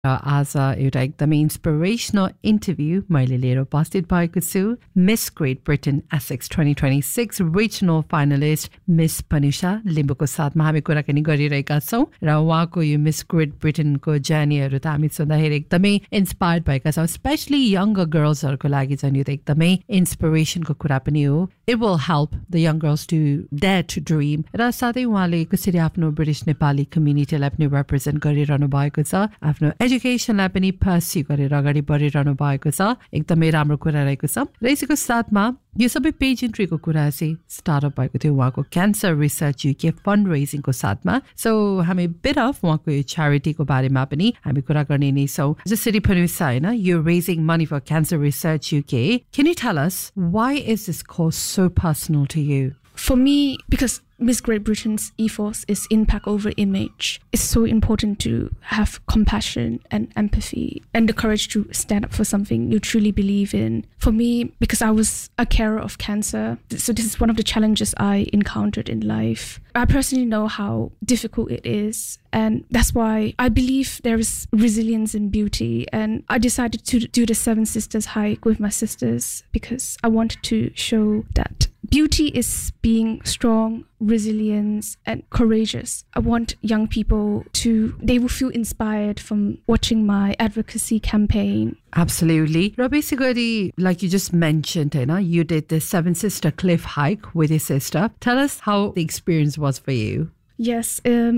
आज एउटा एकदमै इन्स्पिरेसनल इन्टरभ्यू मैले लिएर उपस्थित भएको छु miss great Britain Essex 2026 regional finalist miss पनुषा लिम्बूको साथमा हामी कुराकानी गरिरहेका छौँ र उहाँको यो मिस ग्रेट ब्रिटेनको जर्नीहरू त हामी सुन्दाखेरि एकदमै इन्सपायर्ड भएका छौँ स्पेशली यङ्गर गर्ल्सहरूको लागि चाहिँ यो त एकदमै इन्सपिरेसनको कुरा पनि हो it will help the young girls to dare to dream र साथै उहाँले कसरी आफ्नो ब्रिटिस नेपाली कम्युनिटीलाई पनि रिप्रेजेन्ट गरिरहनु भएको छ आफ्नो एजुकेसनलाई पनि पर्स्यु गरेर अगाडि बढिरहनु भएको छ एकदमै राम्रो कुरा रहेको छ र यसको साथमा यो सबै पेजेन्ट्रीको कुरा चाहिँ स्टार्टअप भएको थियो उहाँको क्यान्सर रिसर्च युके फन्ड रेजिङको साथमा सो हामी बिट अफ उहाँको यो च्यारिटीको बारेमा पनि हामी कुरा गर्ने नै छौँ जसरी पनुषा होइन यो raising money for cancer research UK can you tell us Y is this कज so personal to you For me, because Miss Great Britain's ethos is impact over image, it's so important to have compassion and empathy and the courage to stand up for something you truly believe in. For me, because I was a carer of cancer, so this is one of the challenges I encountered in life. I personally know how difficult it is, and that's why I believe there is resilience in beauty, and I decided to do the Seven Sisters hike with my sisters because I wanted to show that beauty is being strong, resilient, and courageous. I want young people they will feel inspired from watching my advocacy campaign. Absolutely. Basically, like you just mentioned, you did the Seven Sister Cliff hike with your sister. Tell us how the experience was for you. Yes,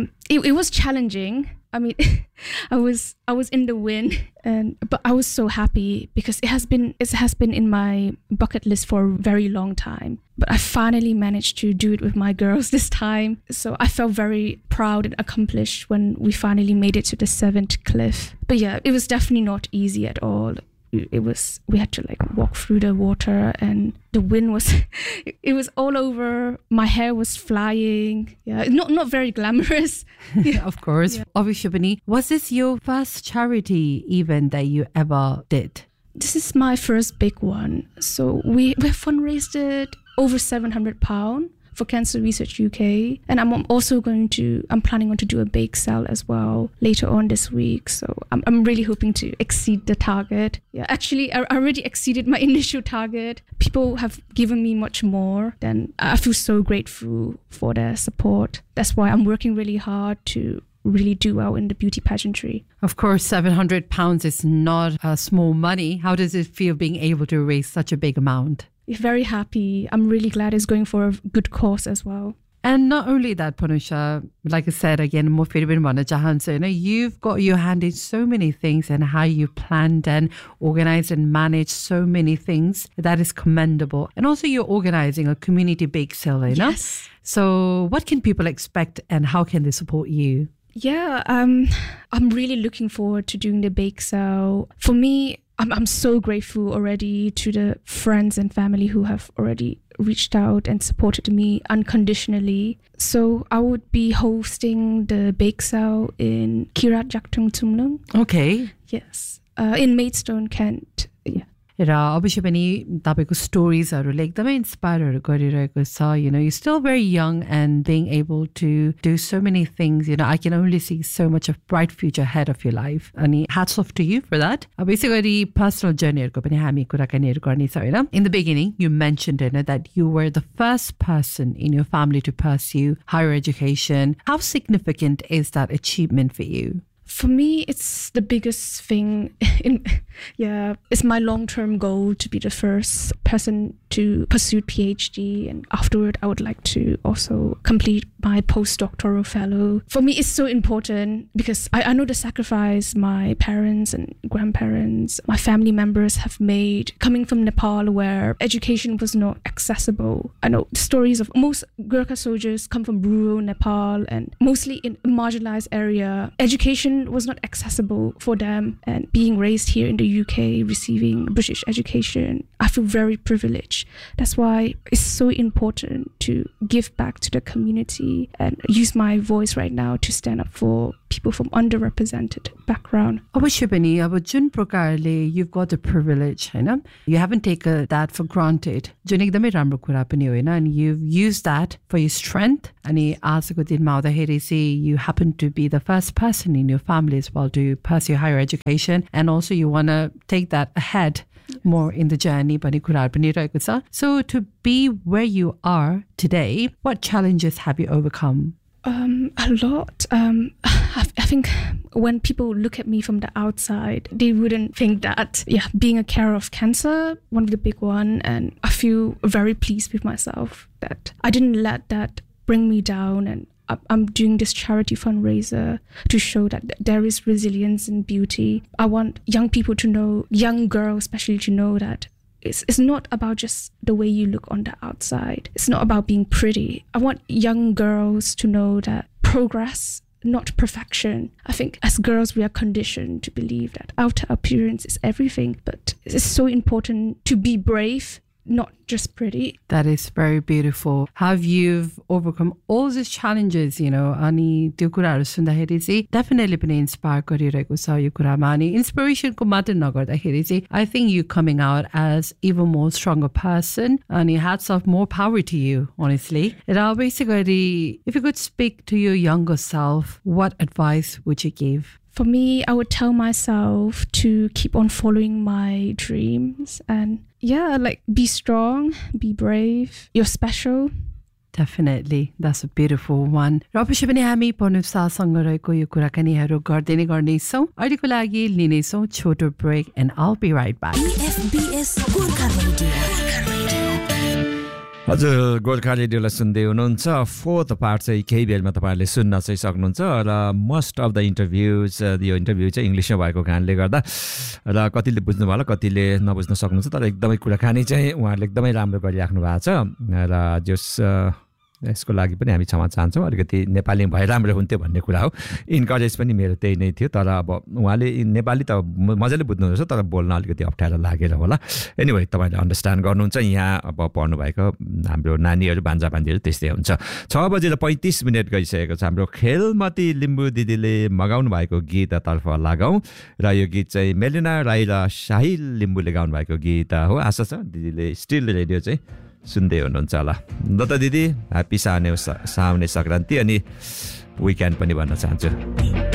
it was challenging. I mean, I was in the wind, but I was so happy because it has been in my bucket list for a very long time. But I finally managed to do it with my girls this time. So I felt very proud and accomplished when we finally made it to the 7th cliff. But yeah, it was definitely not easy at all. We had to walk through the water and the wind was it was all over. My hair was flying. Yeah, not very glamorous. Yeah. Of course. Yeah. Obviously, was this your first charity event that you ever did? This is my first big one. So we fundraised it over £700 for Cancer Research UK, and I'm planning on to do a bake sale as well later on this week. So I'm really hoping to exceed the target. Yeah, actually, I already exceeded my initial target. People have given me much more, then I feel so grateful for their support. That's why I'm working really hard to really do well in the beauty pageantry. Of course, £700 is not small money. How does it feel being able to raise such a big amount? Very happy. I'm really glad it's going for a good cause as well. And not only that, Panousha, like I said again, you've got your hand in so many things and how you planned and organized and managed so many things. That is commendable. And also you're organizing a community bake sale, Yes. So what can people expect and how can they support you? Yeah, I'm really looking forward to doing the bake sale. For me, I'm so grateful already to the friends and family who have already reached out and supported me unconditionally. So I would be hosting the bake sale in Kirat Jaktung Tumlung. Okay. Yes, in Maidstone, Kent. Yeah. र अवश्य पनि तपाईको स्टोरीजहरुले एकदमै inspire गरिरहेको छ you're still very young and being able to do so many things I can only see so much of bright future ahead of your life and hats off to you for that basically personal journey हरुको पनि हामी कुराकानीहरु गर्ने छ हैन in the beginning you mentioned that you were the first person in your family to pursue higher education. How significant is that achievement for you? For me, it's the biggest thing. It's my long-term goal to be the first person to pursue PhD, and afterward, I would like to also complete my postdoctoral fellow. For me, it's so important because I know the sacrifice my parents and grandparents, my family members have made coming from Nepal, where education was not accessible. I know the stories of most Gurkha soldiers come from rural Nepal and mostly in a marginalized area. Education was not accessible for them, and being raised here in the UK, receiving British education, I feel very privileged. That's why it's so important to give back to the community and use my voice right now to stand up for people from underrepresented background. अवश्य पनि अब जुन प्रकारले you've got the privilege Hahn, you haven't taken that for granted, जुन एकदमै राम्रो कुरा पनि हो हैन, and you've used that for your strength. अनि आजको दिनमा आउँदाखेरि चाहिँ you happen to be the first person in your family as well to pursue higher education, and also you want to take that ahead more in the journey भन्ने कुराहरु पनि रहेको छ. So to be where you are today, what challenges have you overcome? A lot. I think when people look at me from the outside, they wouldn't think that, being a carer of cancer, one of the big one, and I feel very pleased with myself that I didn't let that bring me down, and I'm doing this charity fundraiser to show that there is resilience and beauty. I want young people to know, young girls especially, to know that it's not about just the way you look on the outside. It's not about being pretty. I want young girls to know that progress, not perfection. I think as girls, we are conditioned to believe that outer appearance is everything, but it's so important to be brave, not just pretty. That is very beautiful. Have you overcome all these challenges, you know, अनि त्यो कुराहरु सुन्दाखेरि चाहिँ definitely पनि inspire गरिरहेको छ यो कुरामा. अनि inspiration को मात्र नगर्दाखेरि चाहिँ I think you coming out as even more stronger person, अनि hats off, more power to you, honestly. Raw basically, if you could speak to your younger self, what advice would you give? For me, I would tell myself to keep on following my dreams and be strong, be brave. You're special. Definitely. That's a beautiful one. र अवश्य पनि हामी पनुसासँग रहेको यो कुराकानीहरू गर्दै नै गर्नेछौँ. अहिलेको लागि लिनेछौँ छोटो break and I'll be right back. EFBS Gorkha radio. हजुर गोर्खा रेडियोलाई सुन्दै हुनुहुन्छ. फोर्थ पार्ट चाहिँ केही बेरमा तपाईहरुले सुन्न चाहिँ सक्नुहुन्छ र most of the interviews yo interview चाहिँ इंग्लिशमा भएको कारणले गर्दा र कतिले बुझ्नु भयो कतिले नबुझ्न सक्नुहुन्छ, तर एकदमै कुराकानी चाहिँ उहाँहरुले एकदमै राम्रो गरिराख्नु भएको छ र जस यसको लागि पनि हामी क्षमा चाहन्छौँ. अलिकति नेपाली भए राम्रो हुन्थ्यो भन्ने कुरा हो. इन्करेज पनि मेरो त्यही नै थियो, तर अब उहाँले नेपाली त मजाले बुझ्नुहुन्छ तर बोल्न अलिकति अप्ठ्यारो लागेर होला. एनीवे तपाईले अन्डरस्ट्यान्ड गर्नुहुन्छ. यहाँ अब पढ्नु भएको हाम्रो नानीहरू भान्जा भान्जीहरू त्यस्तै हुन्छ. 6:35 गइसकेको छ. हाम्रो खेलमती लिम्बू दिदीले मगाउनु भएको गीततर्फ लागौं र यो गीत चाहिँ मेलिना राई र साहिल लिम्बूले गाउनु भएको गीत हो. आशा छ दिदीले स्टिल रेडियो चाहिँ सुन्दै हुनुहुन्छ होला. ल त दिदी ह्यापी साउने सङ्क्रान्ति अनि विकेन्ड पनि भन्न चाहन्छु.